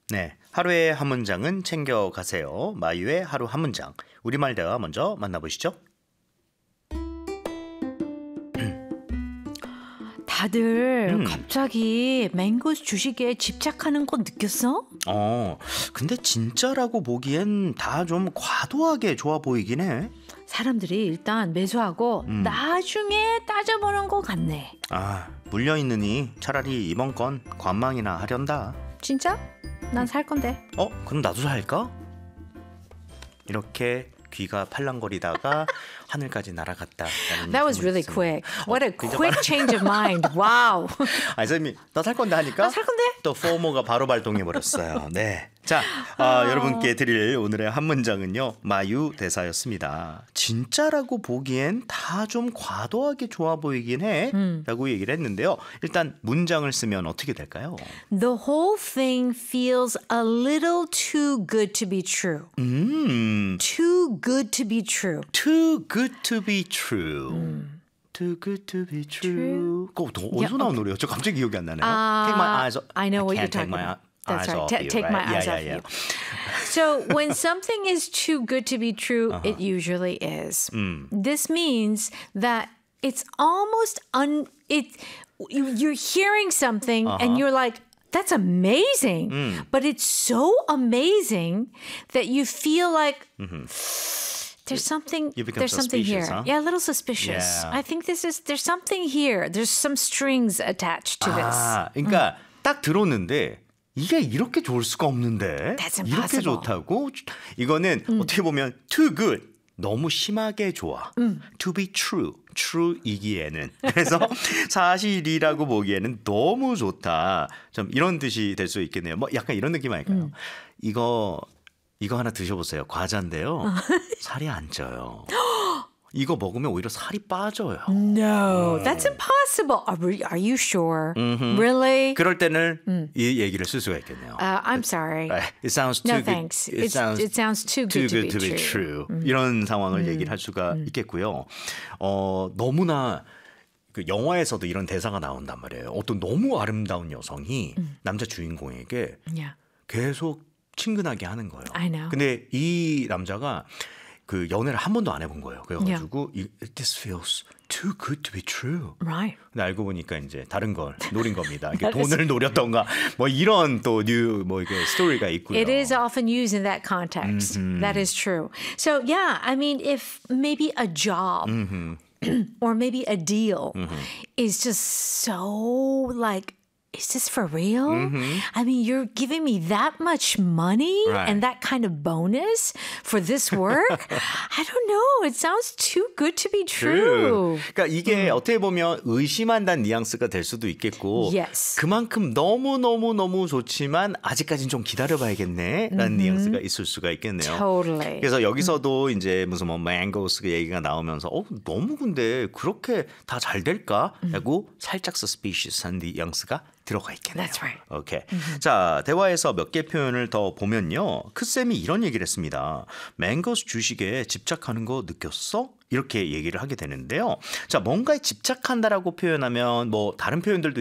네, 하루에 한 문장은 챙겨가세요. 마유의 하루 한 문장. 우리말 대화 먼저 만나보시죠. 다들 갑자기 맹고스 주식에 집착하는 거 느꼈어? 근데 진짜라고 보기엔 다 좀 과도하게 좋아 보이긴 해. 사람들이 일단 매수하고 나중에 따져보는 것 같네. 물려있느니 차라리 이번 건 관망이나 하련다. 진짜? 난 살 건데. 그럼 나도 살까? 이렇게 귀가 팔랑거리다가 하늘까지 날아갔다. That was really quick. What a quick change of mind. Wow. 선생님이 나 살 건데 하니까 나 살 건데? 또 포모가 바로 발동해버렸어요. 네. 자, 여러분께 드릴 오늘의 한 문장은요. 마유 대사였습니다. 진짜라고 보기엔 다 좀 과도하게 좋아 보이긴 해 라고 얘기를 했는데요. 일단 문장을 쓰면 어떻게 될까요? The whole thing feels a little too good to be true. Too good to be true. Too good to be true. Too good to be true. 그거 어디서 나온 노래요? 저 갑자기 기억이 안 나네요. Take my eyes off. I know what you're Take talking my about. That's right. eyes off you, Take my eyes off you. So when something is too good to be true, it usually is. This means that it's almost you're hearing something and you're like, that's amazing. But it's so amazing that you feel like there's something here. huh? Yeah, a little suspicious. Yeah. I think there's something here. There's some strings attached to this. 그러니까 딱 들었는데 이게 이렇게 좋을 수가 없는데 That's 이렇게 impossible. 좋다고? 이거는 어떻게 보면 too good, 너무 심하게 좋아. To be true, true이기에는. 그래서 사실이라고 보기에는 너무 좋다. 좀 이런 뜻이 될 수 있겠네요. 뭐 약간 이런 느낌 아닐까요? 이거 하나 드셔보세요. 과자인데요. 살이 안 쪄요. 이거 먹으면 오히려 살이 빠져요. No, that's impossible. Are you sure? Really? 그럴 때는 이 얘기를 쓸 수가 있겠네요. I'm sorry. It sounds too No, good. thanks. It sounds too good to be true. 이런 상황을 얘기를 할 수가 있겠고요. 너무나 그 영화에서도 이런 대사가 나온단 말이에요. 어떤 너무 아름다운 여성이 남자 주인공에게 Yeah. 계속 친근하게 하는 거예요. I know. 근데 이 남자가 그 연애를 한 번도 안 해본 거예요. 그래가지고 This feels too good to be true. Right. 근데 알고 보니까 이제 다른 걸 노린 겁니다. 이게 돈을 노렸던가 뭐 이런 또 뭐 이게 스토리가 있고요. It is often used in that context. That is true. So yeah, I mean, if maybe a job or maybe a deal is just so like, is this for real? I mean, you're giving me that much money Right. and that kind of bonus for this work? I don't know. It sounds too good to be true. 그러니까 이게 어떻게 보면 의심한다는 뉘앙스가 될 수도 있겠고 Yes. 그만큼 너무 좋지만 아직까지는 좀 기다려봐야겠네라는 뉘앙스가 있을 수가 있겠네요. Totally. 그래서 여기서도 이제 무슨 뭐 망고스 얘기가 나오면서 너무 근데 그렇게 다 잘 될까? 하고 살짝 suspicious한 뉘앙스가 들어가 있겠네요. That's right. 오케이. 자, 대화에서 몇 개 표현을 더 보면요. 크쌤이 이런 얘기를 했습니다. 맹고스 주식에 집착하는 거 느꼈어? 이렇게 얘기를 하게 되는데요. 자, 뭔가에 집착한다라고 표현하면 뭐 다른 표현들도